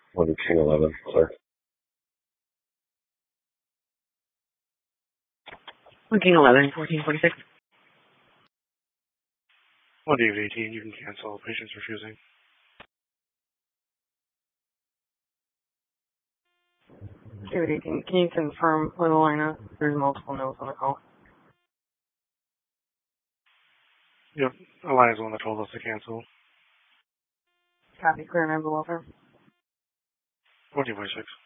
One King 11, sir. One King 11, 1446. One David 18, you can cancel. Patient's refusing. David 18, can you confirm where the line is? There's multiple notes on the call. Yep, Alliance is the one that told us to cancel. Copy, clear and I have the welfare. 1446.